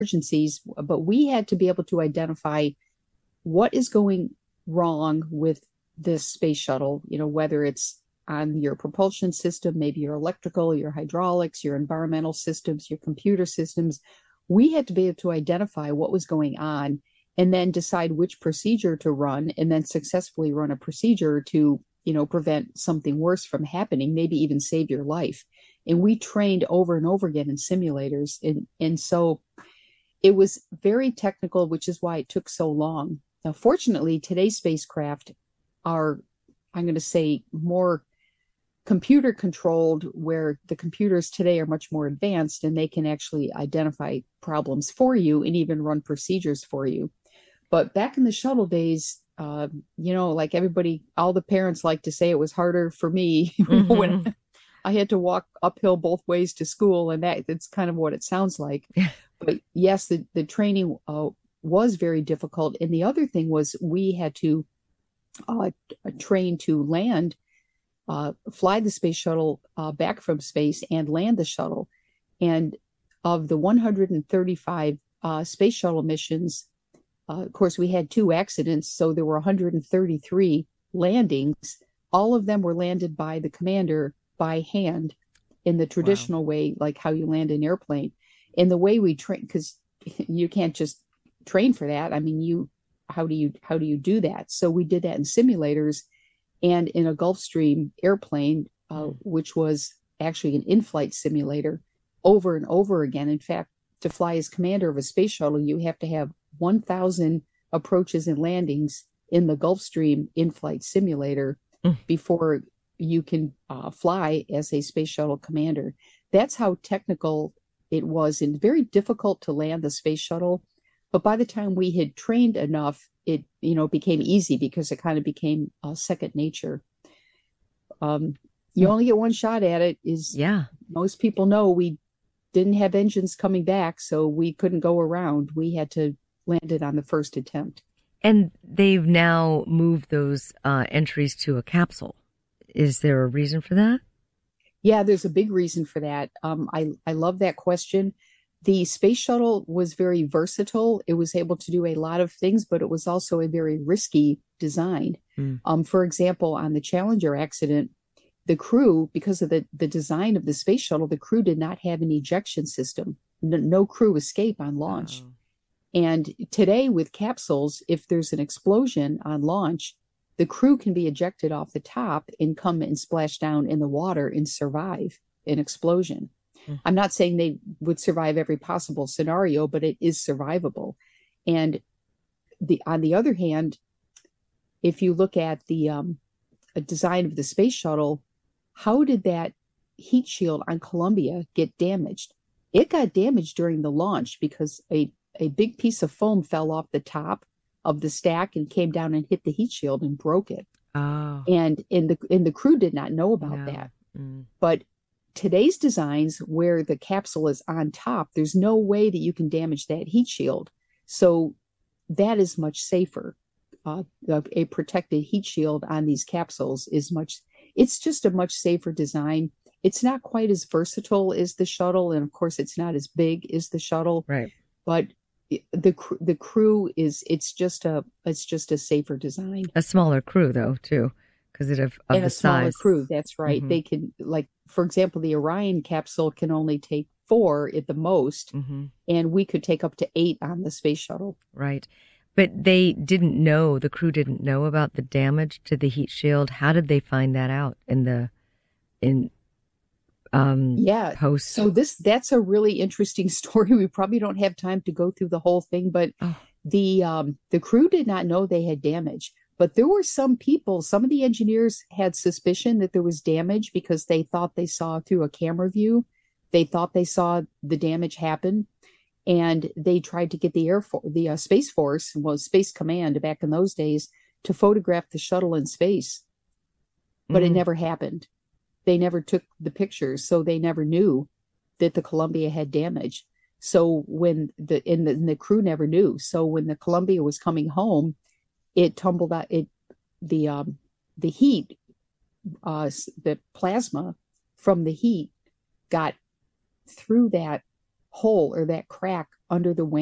emergencies, but we had to be able to identify what is going wrong with this space shuttle, whether it's on your propulsion system, maybe your electrical, your hydraulics, your environmental systems, your computer systems. We had to be able to identify what was going on and then decide which procedure to run and then successfully run a procedure to, prevent something worse from happening, maybe even save your life. And we trained over and over again in simulators. And so it was very technical, which is why it took so long. Now, fortunately, today's spacecraft are, I'm going to say, more computer controlled, where the computers today are much more advanced and they can actually identify problems for you and even run procedures for you. But back in the shuttle days, like everybody, all the parents like to say, it was harder for me when I had to walk uphill both ways to school, and that's kind of what it sounds like. But yes, the training was very difficult. And the other thing was we had to train to land, fly the space shuttle back from space and land the shuttle. And of the 135 space shuttle missions, of course, we had 2 accidents, so there were 133 landings. All of them were landed by the commander by hand in the traditional way, like how you land an airplane. And the way we train, because you can't just train for that. I mean, how do you do that? So we did that in simulators and in a Gulfstream airplane, which was actually an in-flight simulator, over and over again. In fact, to fly as commander of a space shuttle, you have to have 1,000 approaches and landings in the Gulfstream in-flight simulator before you can fly as a space shuttle commander. That's how technical it was, and very difficult to land the space shuttle. But by the time we had trained enough, it became easy because it kind of became second nature. You only get one shot at it. Most people know we didn't have engines coming back, so we couldn't go around. We had to land it on the first attempt. And they've now moved those entries to a capsule. Is there a reason for that? Yeah, there's a big reason for that. I love that question. The space shuttle was very versatile. It was able to do a lot of things, but it was also a very risky design. For example, on the Challenger accident, the crew, because of the design of the space shuttle, the crew did not have an ejection system. No crew escape on launch. And today with capsules, if there's an explosion on launch, the crew can be ejected off the top and come and splash down in the water and survive an explosion. I'm not saying they would survive every possible scenario, but it is survivable. And on the other hand, if you look at the design of the space shuttle, how did that heat shield on Columbia get damaged? It got damaged during the launch because a big piece of foam fell off the top of the stack and came down and hit the heat shield and broke it. And the crew did not know about that. But today's designs, where the capsule is on top, there's no way that you can damage that heat shield. So that is much safer. A protected heat shield on these capsules it's just a much safer design. It's not quite as versatile as the shuttle, and of course it's not as big as the shuttle. Right. But the crew it's just a safer design. A smaller crew though, too, because of and the a smaller size. crew. That's right. They can, like, for example, the Orion capsule can only take 4 at the most, and we could take up to 8 on the space shuttle. Right. But the crew didn't know about the damage to the heat shield. How did they find that out post? So that's a really interesting story. We probably don't have time to go through the whole thing, but the crew did not know they had damage. But there were some of the engineers had suspicion that there was damage because they thought they saw through a camera view. They thought they saw the damage happen. And they tried to get the Space Force, Space Command back in those days, to photograph the shuttle in space. But it never happened. They never took the pictures, so they never knew that the Columbia had damage. So when the crew never knew. So when the Columbia was coming home, it tumbled out. The heat, the plasma from the heat got through that hole or that crack under the